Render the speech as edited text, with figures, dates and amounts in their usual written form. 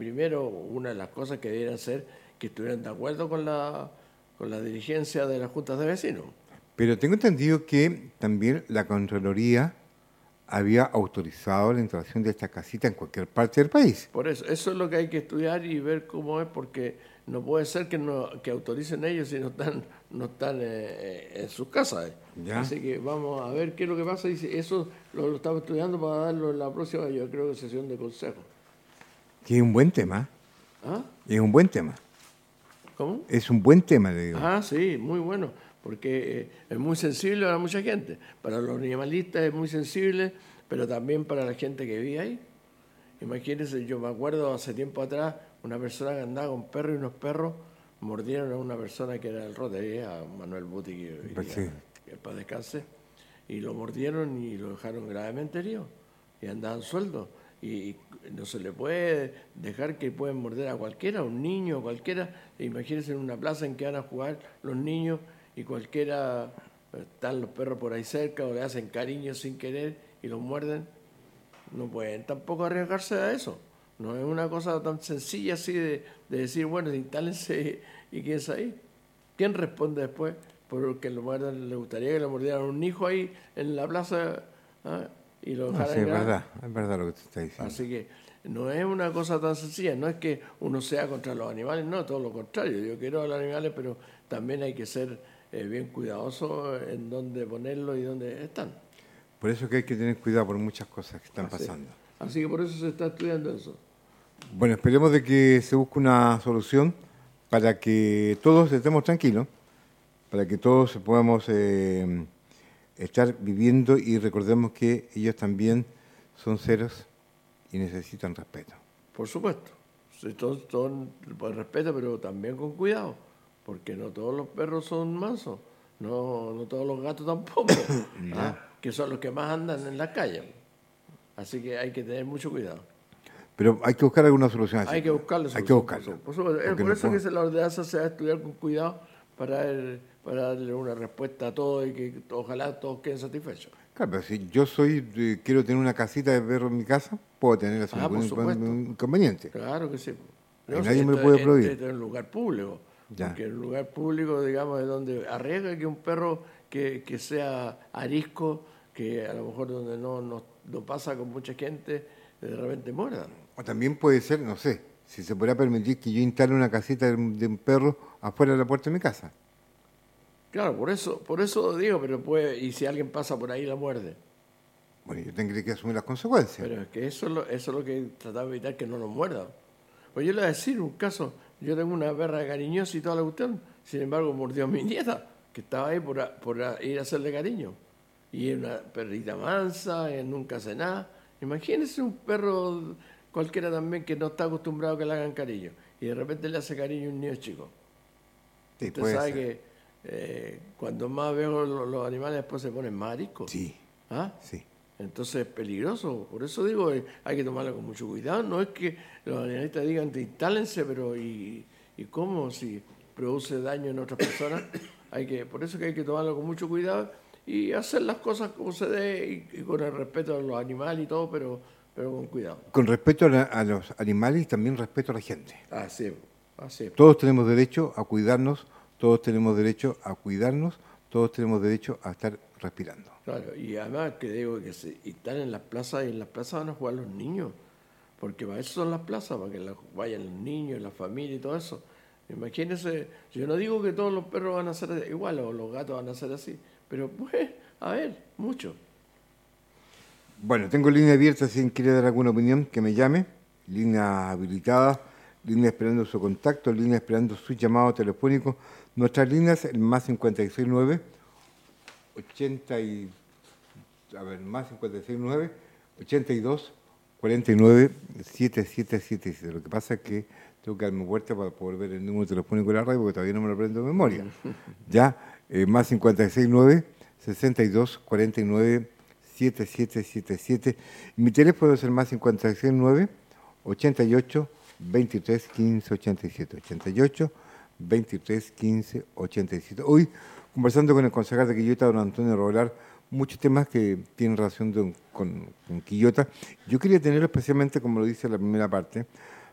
primero, una de las cosas que debieran ser que estuvieran de acuerdo con la dirigencia de las juntas de vecinos. Pero tengo entendido que también la Contraloría había autorizado la instalación de esta casita en cualquier parte del país. Por eso es lo que hay que estudiar y ver cómo es, porque no puede ser que autoricen ellos si no están en sus casas. Ya. Así que vamos a ver qué es lo que pasa y eso lo estamos estudiando para darlo en la próxima, yo creo que sesión de consejo. Que es un buen tema. ¿Ah? Es un buen tema. ¿Cómo? Es un buen tema, le digo. Ah, sí, muy bueno, porque es muy sensible a mucha gente. Para los animalistas es muy sensible, pero también para la gente que vive ahí. Imagínense, yo me acuerdo hace tiempo atrás, una persona que andaba con perros y unos perros mordieron a una persona que era del Rotary, a Manuel Buti, que para descanse, y lo mordieron y lo dejaron gravemente herido, y andaban sueldos. Y no se le puede dejar que pueden morder a cualquiera, un niño, cualquiera. Imagínense en una plaza en que van a jugar los niños y cualquiera, están los perros por ahí cerca o le hacen cariño sin querer y los muerden. No pueden tampoco arriesgarse a eso. No es una cosa tan sencilla así de decir, bueno, instálense y quédense ahí. ¿Quién responde después por que lo muerdan? ¿Le gustaría que lo mordieran a un hijo ahí en la plaza? ¿Ah? Y lo dejaran sí, es verdad lo que usted está diciendo. Así que no es una cosa tan sencilla, no es que uno sea contra los animales, no, todo lo contrario. Yo quiero a los animales, pero también hay que ser bien cuidadoso en dónde ponerlos y dónde están. Por eso que hay que tener cuidado por muchas cosas que están pasando. Así que por eso se está estudiando eso. Bueno, esperemos de que se busque una solución para que todos estemos tranquilos, para que todos podamos estar viviendo y recordemos que ellos también son seres y necesitan respeto. Por supuesto, todos por respeto, pero también con cuidado, porque no todos los perros son mansos, no todos los gatos tampoco, que son los que más andan en la calle. Así que hay que tener mucho cuidado. Pero hay que buscar alguna solución. Hay que buscarlo. Hay que buscarlo. Por eso que la ordenanza se va a estudiar con cuidado para darle una respuesta a todo y que ojalá todos queden satisfechos. Claro, pero si yo quiero tener una casita de perro en mi casa, puedo tener ningún inconveniente. Claro que sí. Nadie me lo puede prohibir. Esto es un lugar público. Porque en un lugar público, digamos, es donde arriesga que un perro que sea arisco, que a lo mejor donde no pasa con mucha gente, de repente muerda. O también puede ser, no sé, si se podrá permitir que yo instale una casita de un perro afuera de la puerta de mi casa. Claro, por eso digo, pero y si alguien pasa por ahí la muerde. Bueno, yo tendré que asumir las consecuencias. Pero es que eso es lo que tratamos de evitar, que no nos muerdan. Pues yo le voy a decir un caso, yo tengo una perra cariñosa y toda la cuestión, sin embargo mordió a mi nieta, que estaba ahí por ir a hacerle cariño. Y es una perrita mansa, nunca hace nada. Imagínese un perro cualquiera también que no está acostumbrado a que le hagan cariño y de repente le hace cariño a un niño chico. Sí, usted sabe que cuando más veo los animales después se ponen más ariscos. Sí. ¿Ah? Sí. Entonces es peligroso, por eso digo, hay que tomarlo con mucho cuidado. No es que los animalistas digan, instálense, pero ¿y cómo? Si produce daño en otras personas, por eso que hay que tomarlo con mucho cuidado y hacer las cosas como se dé y con el respeto a los animales y todo, pero con cuidado. Con respeto a los animales y también respeto a la gente. Así es. Todos tenemos derecho a cuidarnos, todos tenemos derecho a cuidarnos, todos tenemos derecho a estar respirando. Claro, y además que digo que están en las plazas y en las plazas van a jugar los niños, porque para eso son las plazas, para que vayan los niños, la familia y todo eso. Imagínense, yo no digo que todos los perros van a ser igual o los gatos van a ser así, pero pues, a ver, mucho. Bueno, tengo línea abierta, si alguien quiere dar alguna opinión, que me llame, línea habilitada, línea esperando su contacto, línea esperando su llamado telefónico. Nuestras líneas, el más 569 82 49 7777. Lo que pasa es que tengo que darme vuelta para poder ver el número telefónico de la radio porque todavía no me lo aprendo de memoria. Ya, más 569 62 49 7777. Mi teléfono es el más 569 88 23 15 87. 88 23 15 87. Hoy, conversando con el concejal de Quillota, don Antonio Roblar, muchos temas que tienen relación con Quillota. Yo quería tener especialmente, como lo dice la primera parte,